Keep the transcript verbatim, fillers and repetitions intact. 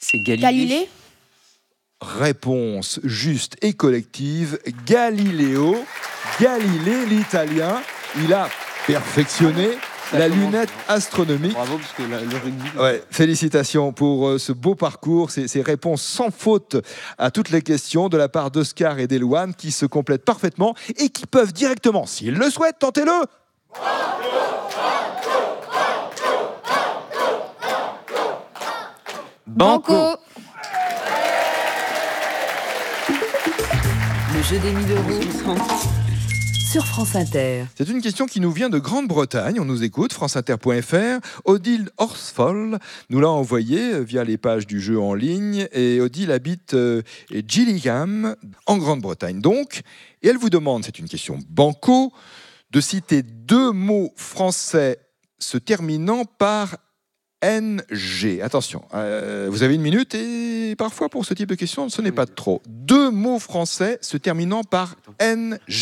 C'est Galilée. Galilée. Réponse juste et collective, Galiléo. Galilée, l'italien, il a perfectionné Ça la commence. lunette astronomique. Bravo, parce que la- le rugby... Ouais, félicitations pour euh, ce beau parcours, ces, ces réponses sans faute à toutes les questions de la part d'Oscar et d'Éloane qui se complètent parfaitement et qui peuvent directement, s'ils le souhaitent, tentez-le. Banco. Le jeu des mille euros sur France Inter. C'est une question qui nous vient de Grande-Bretagne. On nous écoute, franceinter point f r. Odile Horsfall nous l'a envoyé via les pages du jeu en ligne. Et Odile habite euh, Gillingham, en Grande-Bretagne donc. Et elle vous demande, c'est une question banco, de citer deux mots français se terminant par N G. Attention, euh, vous avez une minute et parfois pour ce type de question, ce n'est pas trop. Deux mots français se terminant par N G.